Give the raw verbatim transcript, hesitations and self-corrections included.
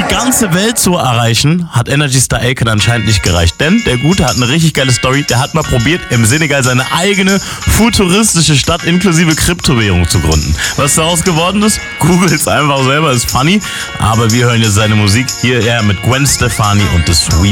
die ganze Welt zu erreichen, hat Energy Star Akon anscheinend nicht gereicht. Denn der Gute hat eine richtig geile Story. Der hat mal probiert, im Senegal seine eigene futuristische Stadt inklusive Kryptowährung zu gründen. Was daraus geworden ist? Googles einfach selber, ist funny. Aber wir hören jetzt seine Musik hier eher mit Gwen Stefani und The Sweet